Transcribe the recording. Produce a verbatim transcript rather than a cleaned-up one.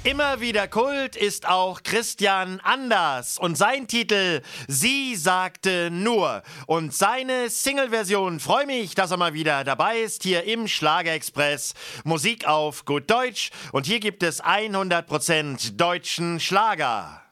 Immer wieder Kult ist auch Christian Anders und sein Titel Sie sagte nur und seine Single-Version. Freue mich, dass er mal wieder dabei ist hier im Schlagerexpress. Musik auf gut Deutsch und hier gibt es hundert Prozent deutschen Schlager.